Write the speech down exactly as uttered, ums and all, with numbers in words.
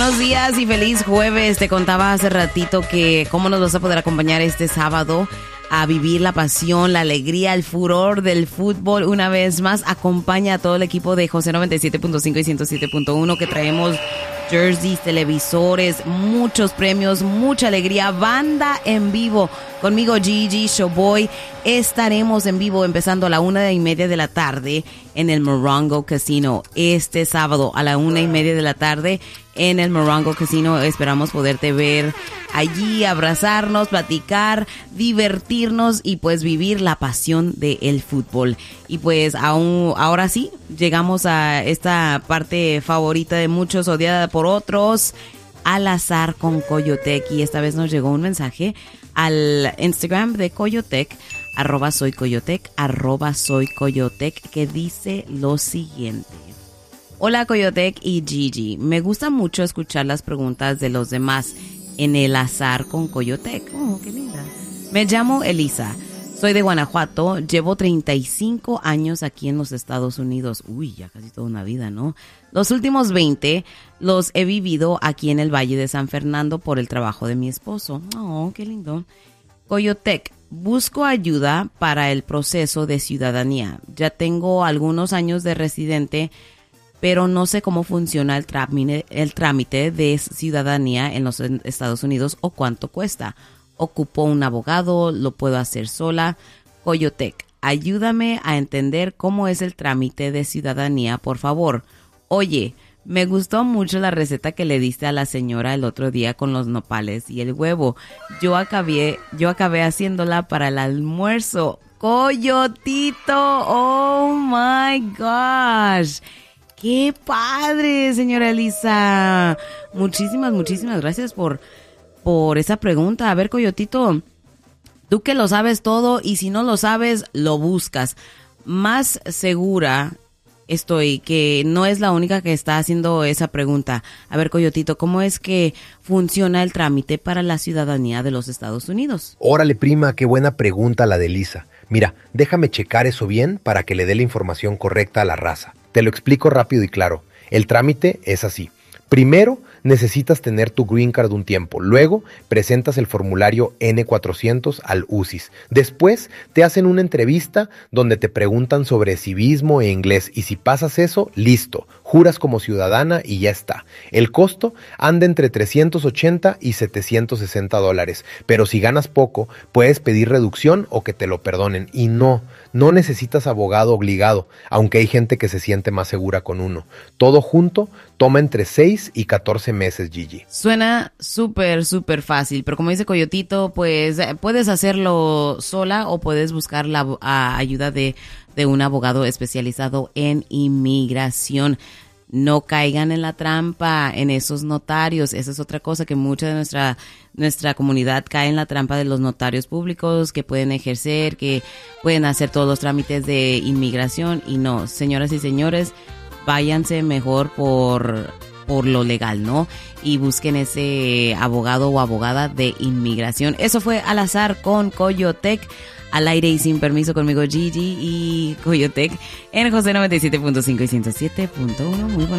Buenos días y feliz jueves. Te contaba hace ratito que cómo nos vas a poder acompañar este sábado a vivir la pasión, la alegría, el furor del fútbol. Una vez más, acompaña a todo el equipo de José noventa y siete punto cinco y ciento siete punto uno que traemos jerseys, televisores, muchos premios, mucha alegría, banda en vivo. Conmigo Gigi, Showboy, estaremos en vivo empezando a la una y media de la tarde en el Morongo Casino. Este sábado a la una y media de la tarde en el Morongo Casino. Esperamos poderte ver allí, abrazarnos, platicar, divertirnos y pues vivir la pasión del fútbol. Y pues aún, ahora sí, llegamos a esta parte favorita de muchos, odiada por otros, al azar con Coyotec. Y esta vez nos llegó un mensaje al Instagram de Coyotec, arroba soy Coyotec, arroba soy Coyotec, que dice lo siguiente. Hola Coyotec y Gigi, me gusta mucho escuchar las preguntas de los demás en el azar con Coyotec. Oh, qué linda. Me llamo Elisa, soy de Guanajuato, llevo treinta y cinco años aquí en los Estados Unidos. Uy, ya casi toda una vida, ¿no? Los últimos veinte los he vivido aquí en el Valle de San Fernando por el trabajo de mi esposo. Oh, qué lindo. Coyotec, busco ayuda para el proceso de ciudadanía. Ya tengo algunos años de residente, pero no sé cómo funciona el trámite, el trámite de ciudadanía en los Estados Unidos o cuánto cuesta. Ocupo un abogado, lo puedo hacer sola. Coyotec, ayúdame a entender cómo es el trámite de ciudadanía, por favor. Oye, me gustó mucho la receta que le diste a la señora el otro día con los nopales y el huevo. Yo acabé, yo acabé haciéndola para el almuerzo. Coyotito, oh my gosh. ¡Qué padre, señora Elisa! Muchísimas, muchísimas gracias por, por esa pregunta. A ver, Coyotito, tú que lo sabes todo y si no lo sabes, lo buscas. Más segura estoy que no es la única que está haciendo esa pregunta. A ver, Coyotito, ¿cómo es que funciona el trámite para la ciudadanía de los Estados Unidos? Órale, prima, qué buena pregunta la de Elisa. Mira, déjame checar eso bien para que le dé la información correcta a la raza. Te lo explico rápido y claro. El trámite es así. Primero, necesitas tener tu green card un tiempo. Luego, presentas el formulario ene cuatrocientos al U C I S. Después, te hacen una entrevista donde te preguntan sobre civismo e inglés. Y si pasas eso, listo. Juras como ciudadana y ya está. El costo anda entre trescientos ochenta y setecientos sesenta dólares. Pero si ganas poco, puedes pedir reducción o que te lo perdonen. Y no, no necesitas abogado obligado, aunque hay gente que se siente más segura con uno. Todo junto toma entre seis y catorce meses, Gigi. Suena súper, súper fácil, pero como dice Coyotito, pues puedes hacerlo sola o puedes buscar la a, ayuda de, de un abogado especializado en inmigración. No caigan en la trampa, en esos notarios. Esa es otra cosa, que mucha de nuestra, nuestra comunidad cae en la trampa de los notarios públicos que pueden ejercer, que pueden hacer todos los trámites de inmigración. Y no, señoras y señores, váyanse mejor por, por lo legal, ¿no? Y busquen ese abogado o abogada de inmigración. Eso fue al azar con Coyotec, al aire y sin permiso conmigo Gigi y Coyotec en José noventa y siete punto cinco y ciento siete punto uno. Muy buenos